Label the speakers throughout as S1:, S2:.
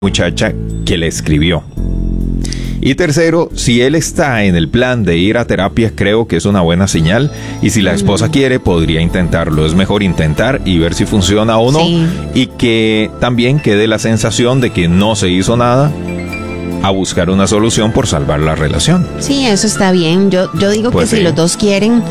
S1: muchacha que le escribió. Y tercero, si él está en el plan de ir a terapia, creo que es una buena señal. Y si la esposa quiere, podría intentarlo. Es mejor intentar y ver si funciona o no. Sí. Y que también quede la sensación de que no se hizo nada, a buscar una solución por salvar la relación.
S2: Sí, eso está bien. Yo digo pues que si los dos quieren,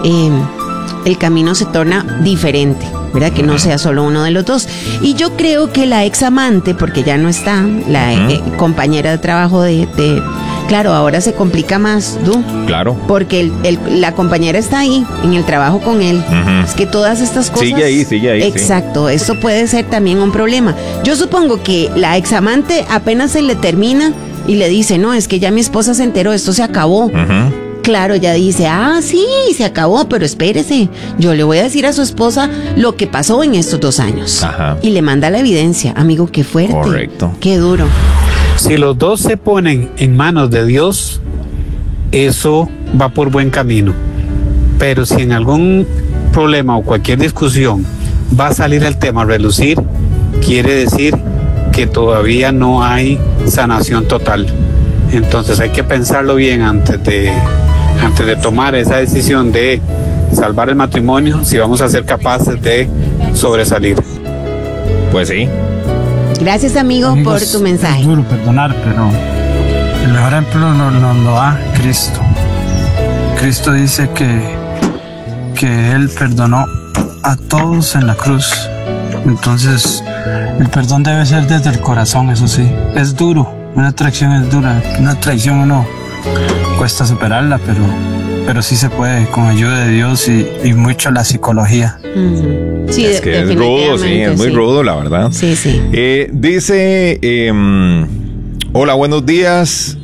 S2: el camino se torna diferente, ¿verdad? Que no sea solo uno de los dos. Y yo creo que la ex amante, porque ya no está, la compañera de trabajo claro, ahora se complica más, ¿tú?
S1: Claro.
S2: Porque la compañera está ahí, en el trabajo con él. Es que todas estas cosas...
S1: Sigue ahí.
S2: Exacto, sí. Eso puede ser también un problema. Yo supongo que la ex amante apenas se le termina y le dice, no, es que ya mi esposa se enteró, esto se acabó. Claro, ella dice, sí, se acabó, pero espérese, yo le voy a decir a su esposa lo que pasó en estos 2 años. Y le manda la evidencia. Amigo, qué fuerte.
S1: Correcto.
S2: Qué duro.
S3: Si los dos se ponen en manos de Dios, eso va por buen camino. Pero si en algún problema o cualquier discusión va a salir el tema a relucir, quiere decir que todavía no hay sanación total. Entonces hay que pensarlo bien antes de tomar esa decisión de salvar el matrimonio, si vamos a ser capaces de sobresalir.
S1: Pues sí.
S2: Gracias, amigo, por tu mensaje.
S4: Es duro perdonar, pero el mejor ejemplo nos lo da Cristo. Cristo dice que Él perdonó a todos en la cruz. Entonces, el perdón debe ser desde el corazón, eso sí. Es duro, una traición es dura. Una traición uno cuesta superarla, pero sí se puede, con ayuda de Dios y mucho la psicología.
S2: Sí,
S1: es que es rudo, sí, es muy rudo, la verdad.
S2: Sí.
S1: Dice, hola, buenos días.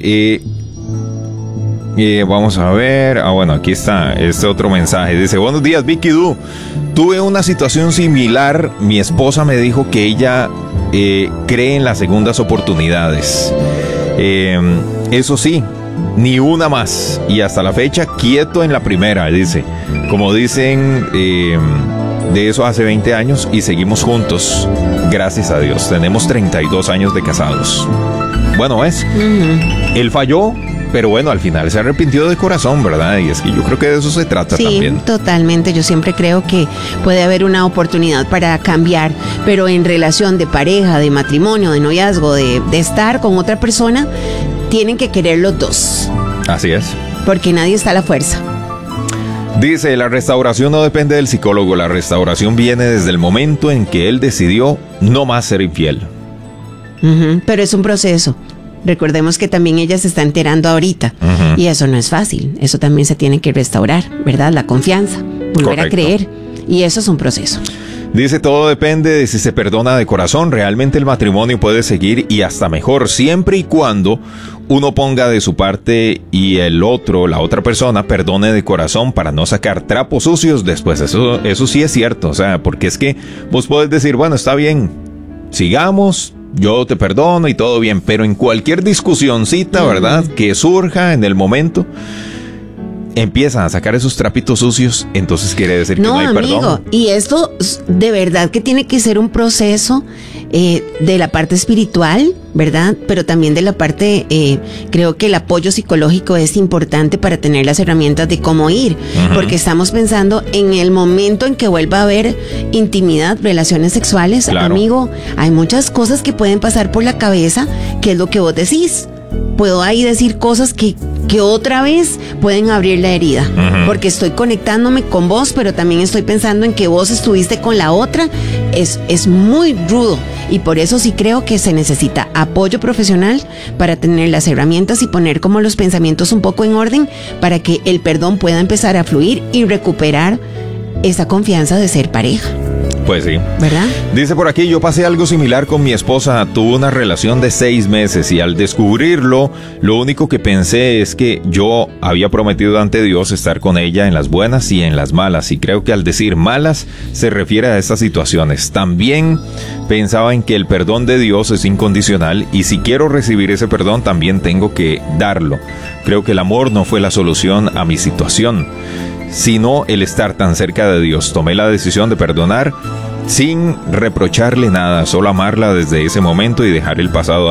S1: Vamos a ver. Bueno, aquí está este otro mensaje. Dice, buenos días, Vicky Du. Tuve una situación similar. Mi esposa me dijo que ella cree en las segundas oportunidades. Eso sí, ni una más. Y hasta la fecha, quieto en la primera, dice. Como dicen, de eso hace 20 años y seguimos juntos. Gracias a Dios. Tenemos 32 años de casados. Bueno, él falló, pero bueno, al final se arrepintió de corazón, ¿verdad? Y es que yo creo que de eso se trata también.
S2: Sí, totalmente. Yo siempre creo que puede haber una oportunidad para cambiar, pero en relación de pareja, de matrimonio, de noviazgo, de estar con otra persona, tienen que querer los dos.
S1: Así es.
S2: Porque nadie está a la fuerza.
S1: Dice, la restauración no depende del psicólogo, la restauración viene desde el momento en que él decidió no más ser infiel.
S2: Pero es un proceso. Recordemos que también ella se está enterando ahorita. Y eso no es fácil. Eso también se tiene que restaurar, ¿verdad? La confianza, volver a creer. Y eso es un proceso.
S1: Dice, todo depende de si se perdona de corazón. Realmente el matrimonio puede seguir y hasta mejor, siempre y cuando uno ponga de su parte y el otro, la otra persona, perdone de corazón para no sacar trapos sucios después. Eso sí es cierto. O sea, porque es que vos podés decir, bueno, está bien, sigamos, yo te perdono y todo bien, pero en cualquier discusioncita, ¿verdad?, que surja en el momento, empiezan a sacar esos trapitos sucios, entonces quiere decir que no hay
S2: amigo,
S1: perdón.
S2: Y esto de verdad que tiene que ser un proceso de la parte espiritual, ¿verdad? Pero también de la parte, creo que el apoyo psicológico es importante para tener las herramientas de cómo ir, porque estamos pensando en el momento en que vuelva a haber intimidad, relaciones sexuales, claro. Amigo, hay muchas cosas que pueden pasar por la cabeza, que es lo que vos decís. Puedo ahí decir cosas que otra vez pueden abrir la herida, porque estoy conectándome con vos, pero también estoy pensando en que vos estuviste con la otra. Es muy rudo y por eso sí creo que se necesita apoyo profesional para tener las herramientas y poner como los pensamientos un poco en orden para que el perdón pueda empezar a fluir y recuperar esa confianza de ser pareja.
S1: Pues sí.
S2: ¿Verdad?
S1: Dice por aquí, yo pasé algo similar con mi esposa, tuve una relación de 6 meses y al descubrirlo, lo único que pensé es que yo había prometido ante Dios estar con ella en las buenas y en las malas, y creo que al decir malas se refiere a estas situaciones. También pensaba en que el perdón de Dios es incondicional y si quiero recibir ese perdón también tengo que darlo. Creo que el amor no fue la solución a mi situación, sino el estar tan cerca de Dios. Tomé la decisión de perdonar sin reprocharle nada, solo amarla desde ese momento y dejar el pasado